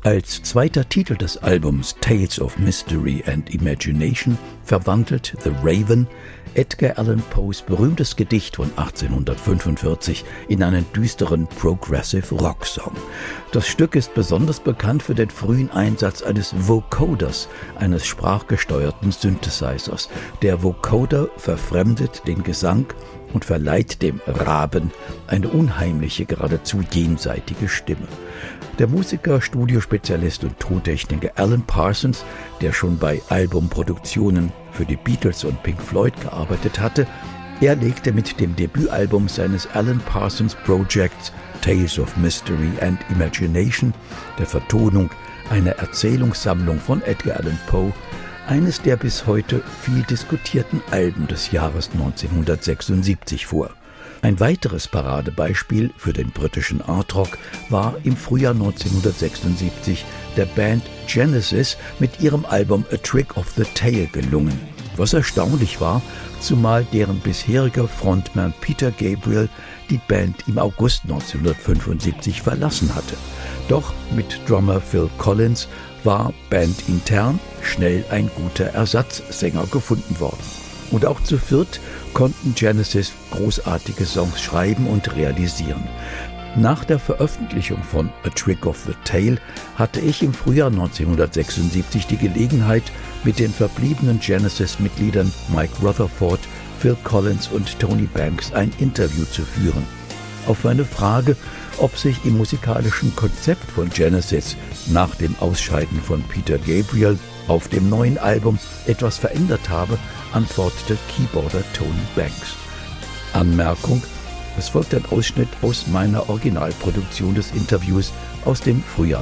Als zweiter Titel des Albums Tales of Mystery and Imagination verwandelt The Raven Edgar Allan Poes berühmtes Gedicht von 1845 in einen düsteren Progressive Rock Song. Das Stück ist besonders bekannt für den frühen Einsatz eines Vocoders, eines sprachgesteuerten Synthesizers. Der Vocoder verfremdet den Gesang und verleiht dem Raben eine unheimliche, geradezu jenseitige Stimme. Der Musiker, Studiospezialist und Tontechniker Alan Parsons, der schon bei Albumproduktionen für die Beatles und Pink Floyd gearbeitet hatte, er legte mit dem Debütalbum seines Alan Parsons Projects Tales of Mystery and Imagination, der Vertonung einer Erzählungssammlung von Edgar Allan Poe, eines der bis heute viel diskutierten Alben des Jahres 1976 vor. Ein weiteres Paradebeispiel für den britischen Artrock war im Frühjahr 1976 der Band Genesis mit ihrem Album A Trick of the Tail gelungen. Was erstaunlich war, zumal deren bisheriger Frontman Peter Gabriel die Band im August 1975 verlassen hatte. Doch mit Drummer Phil Collins war bandintern schnell ein guter Ersatzsänger gefunden worden. Und auch zu viert konnten Genesis großartige Songs schreiben und realisieren. Nach der Veröffentlichung von A Trick of the Tail hatte ich im Frühjahr 1976 die Gelegenheit, mit den verbliebenen Genesis-Mitgliedern Mike Rutherford, Phil Collins und Tony Banks ein Interview zu führen. Auf meine Frage, ob sich im musikalischen Konzept von Genesis nach dem Ausscheiden von Peter Gabriel auf dem neuen Album etwas verändert habe, antwortete Keyboarder Tony Banks. Anmerkung: Es folgt ein Ausschnitt aus meiner Originalproduktion des Interviews aus dem Frühjahr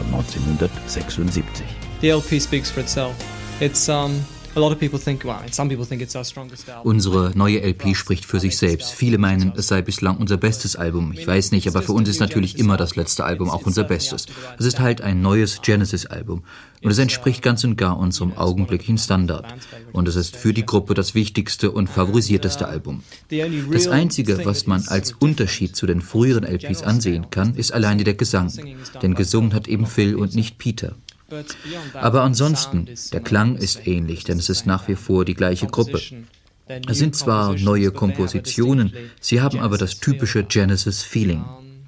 1976. The LP speaks for itself. It's a lot of people think, well, some people think it's our strongest album. Unsere neue LP spricht für sich selbst. Viele meinen, es sei bislang unser bestes Album. Ich weiß nicht, aber für uns ist natürlich immer das letzte Album auch unser bestes. Es ist halt ein neues Genesis-Album. Und es entspricht ganz und gar unserem augenblicklichen Standard. Und es ist für die Gruppe das wichtigste und favorisierteste Album. Das Einzige, was man als Unterschied zu den früheren LPs ansehen kann, ist alleine der Gesang. Denn gesungen hat eben Phil und nicht Peter. Aber ansonsten, der Klang ist ähnlich, denn es ist nach wie vor die gleiche Gruppe. Es sind zwar neue Kompositionen, sie haben aber das typische Genesis-Feeling.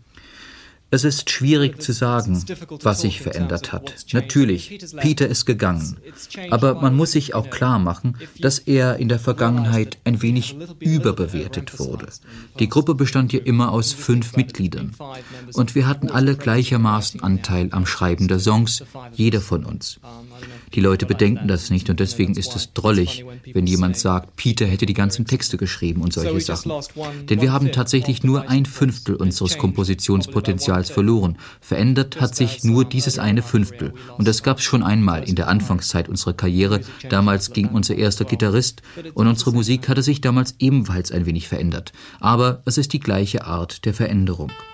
Es ist schwierig zu sagen, was sich verändert hat. Natürlich, Peter ist gegangen. Aber man muss sich auch klar machen, dass er in der Vergangenheit ein wenig überbewertet wurde. Die Gruppe bestand ja immer aus 5 Mitgliedern. Und wir hatten alle gleichermaßen Anteil am Schreiben der Songs, jeder von uns. Die Leute bedenken das nicht und deswegen ist es drollig, wenn jemand sagt, Peter hätte die ganzen Texte geschrieben und solche Sachen. Denn wir haben tatsächlich nur 1/5 unseres Kompositionspotenzials verloren. Verändert hat sich nur dieses 1/5. Und das gab es schon einmal in der Anfangszeit unserer Karriere. Damals ging unser erster Gitarrist und unsere Musik hatte sich damals ebenfalls ein wenig verändert. Aber es ist die gleiche Art der Veränderung.